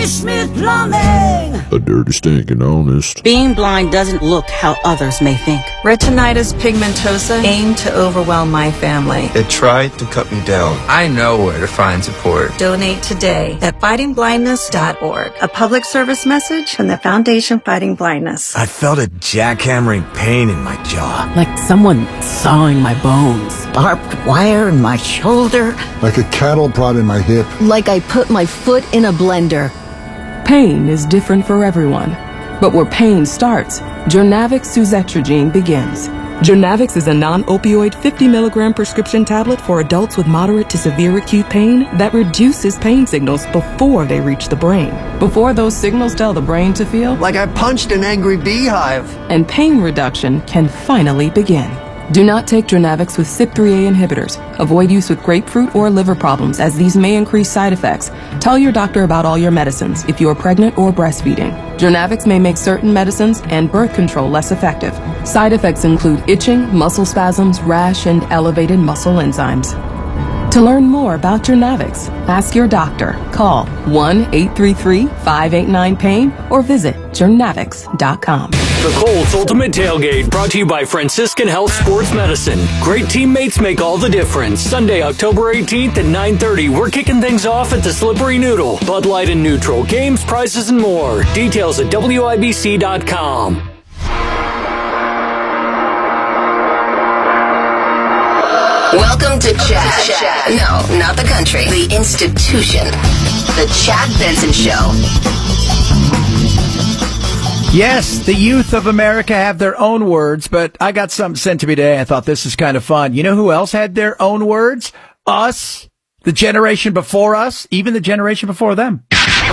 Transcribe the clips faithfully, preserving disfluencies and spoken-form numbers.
Fanny Smith Plumbing. A dirty, stinking honest. Being blind doesn't look how others may think. Retinitis pigmentosa aimed to overwhelm my family. It tried to cut me down. I know where to find support. Donate today at fighting blindness dot org. A public service message from the Foundation Fighting Blindness. I felt a jackhammering pain in my jaw. Like someone sawing my bones. Barbed wire in my shoulder. Like a cattle prod in my hip. Like I put my foot in a blender. Pain is different for everyone. But where pain starts, Jurnavix suzetrigine begins. Jurnavix is a non-opioid fifty milligram prescription tablet for adults with moderate to severe acute pain that reduces pain signals before they reach the brain. Before those signals tell the brain to feel like I punched an angry beehive. And pain reduction can finally begin. Do not take Jurnavix with C Y P three A inhibitors. Avoid use with grapefruit or liver problems, as these may increase side effects. Tell your doctor about all your medicines if you are pregnant or breastfeeding. Jurnavix may make certain medicines and birth control less effective. Side effects include itching, muscle spasms, rash, and elevated muscle enzymes. To learn more about Jurnavix, ask your doctor. Call one eight three three, five eight nine, pain or visit jurnavix dot com. The Colts Ultimate Tailgate, brought to you by Franciscan Health Sports Medicine. Great teammates make all the difference. Sunday, October eighteenth at nine thirty, we're kicking things off at the Slippery Noodle. Bud Light and Neutral, games, prizes, and more. Details at W I B C dot com. Welcome to Chad. Chad. No, not the country. The institution. The Chad Benson Show. Yes, the youth of America have their own words, but I got something sent to me today. I thought this is kind of fun. You know who else had their own words? Us. The generation before us. Even the generation before them.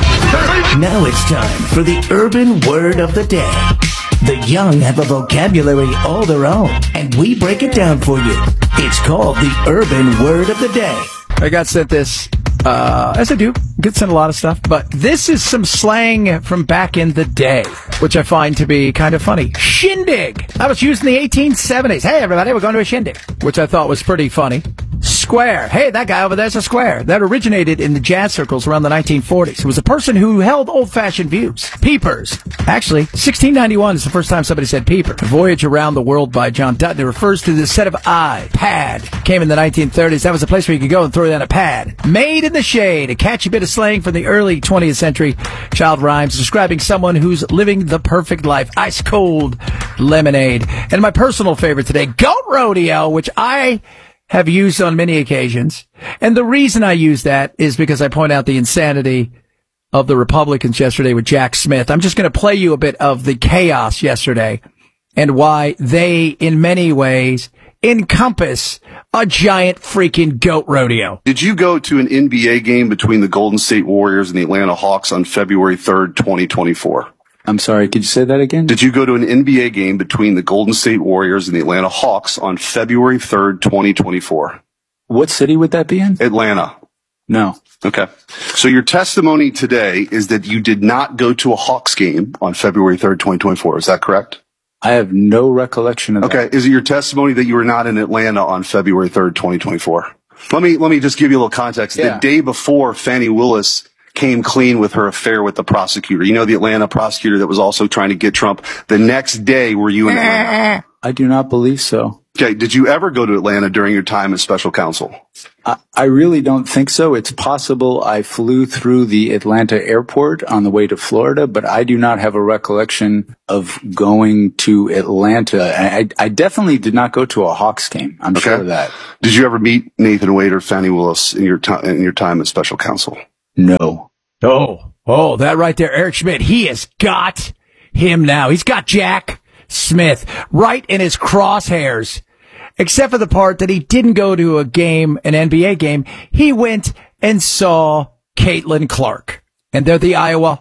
Now it's time for the urban word of the day. The young have a vocabulary all their own, and we break it down for you. It's called the urban word of the day. I got sent this, uh, as I do, get sent a lot of stuff, but this is some slang from back in the day, which I find to be kind of funny. Shindig! That was used in the eighteen seventies. Hey, everybody, we're going to a shindig, which I thought was pretty funny. Square. Hey, that guy over there's a square. That originated in the jazz circles around the nineteen forties. It was a person who held old-fashioned views. Peepers. Actually, sixteen ninety-one is the first time somebody said peeper. A Voyage Around the World by John Dutton. It refers to the set of eyes. Pad. Came in the nineteen thirties. That was a place where you could go and throw down a pad. Made in the shade. A catchy bit of slang from the early twentieth century. Child rhymes describing someone who's living the perfect life. Ice cold lemonade. And my personal favorite today, goat rodeo, which I have used on many occasions. And the reason I use that is because I point out the insanity of the Republicans yesterday with Jack Smith. I'm just going to play you a bit of the chaos yesterday and why they, in many ways, encompass a giant freaking goat rodeo. Did you go to an N B A game between the Golden State Warriors and the Atlanta Hawks on February third, twenty twenty-four? I'm sorry, could you say that again? Did you go to an N B A game between the Golden State Warriors and the Atlanta Hawks on February third, twenty twenty-four? What city would that be in? Atlanta. No. Okay. So your testimony today is that you did not go to a Hawks game on February third, twenty twenty-four. Is that correct? I have no recollection of okay. that. Okay. Is it your testimony that you were not in Atlanta on February third, twenty twenty-four? Let me, let me just give you a little context. Yeah. The day before, Fannie Willis came clean with her affair with the prosecutor. You know, the Atlanta prosecutor that was also trying to get Trump. The next day, were you in Atlanta? I do not believe so. Okay. Did you ever go to Atlanta during your time as special counsel? I, I really don't think so. It's possible I flew through the Atlanta airport on the way to Florida, but I do not have a recollection of going to Atlanta. I, I definitely did not go to a Hawks game. I'm okay. sure of that. Did you ever meet Nathan Wade or Fannie Willis in your time, in your time as special counsel? No. Oh, oh, that right there, Eric Schmidt. He has got him now. He's got Jack Smith right in his crosshairs, except for the part that he didn't go to a game, an N B A game. He went and saw Caitlin Clark, and they're the Iowa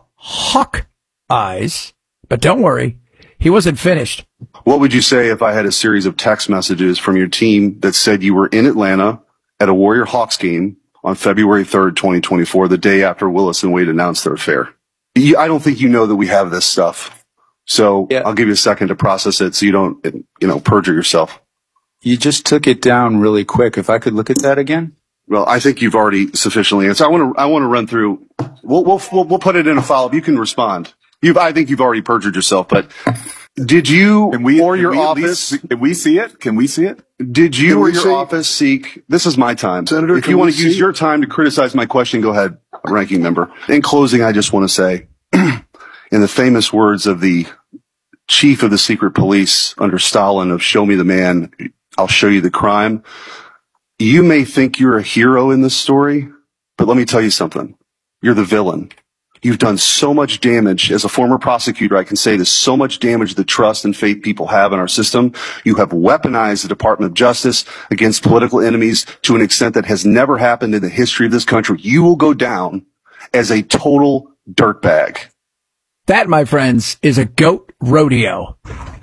Hawkeyes. But don't worry, he wasn't finished. What would you say if I had a series of text messages from your team that said you were in Atlanta at a Warrior Hawks game on February third, twenty twenty-four, the day after Willis and Wade announced their affair? You, I don't think you know that we have this stuff. So yeah. I'll give you a second to process it so you don't, you know, perjure yourself. You just took it down really quick. If I could look at that again. Well, I think you've already sufficiently answered. I want to, I want to run through, we'll, we'll, we'll, we'll put it in a follow-up. You can respond. You've, I think you've already perjured yourself, but did you can we, or can your we office, least, can we see it? Can we see it? Did you can or your see, office seek, this is my time. Senator, if you want to use your time to criticize my question, go ahead, ranking member. In closing, I just want to say, in the famous words of the chief of the secret police under Stalin of "Show me the man, I'll show you the crime." You may think you're a hero in this story, but let me tell you something. You're the villain. You've done so much damage. As a former prosecutor, I can say this, so much damage to the trust and faith people have in our system. You have weaponized the Department of Justice against political enemies to an extent that has never happened in the history of this country. You will go down as a total dirtbag. That, my friends, is a goat rodeo.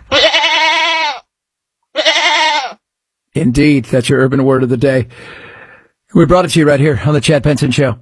Indeed, that's your urban word of the day. We brought it to you right here on the Chad Benson Show.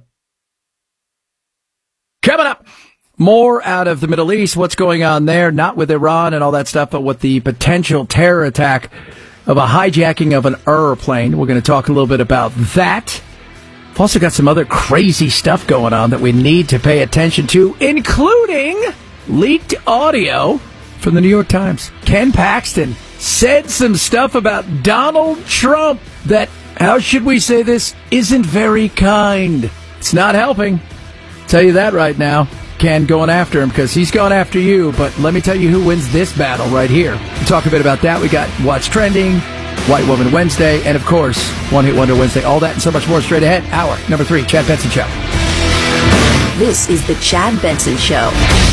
Coming up, more out of the Middle East. What's going on there? Not with Iran and all that stuff, but with the potential terror attack of a hijacking of an airplane. We're going to talk a little bit about that. We've also got some other crazy stuff going on that we need to pay attention to, including leaked audio from the New York Times. Ken Paxton said some stuff about Donald Trump that, how should we say this, isn't very kind. It's not helping. Tell you that right now. Ken going after him because he's going after you, but let me tell you who wins this battle right here. We'll talk a bit about that. We got What's Trending, White Woman Wednesday, and of course, One Hit Wonder Wednesday. All that and so much more straight ahead. Hour number three, Chad Benson Show. This is the Chad Benson Show.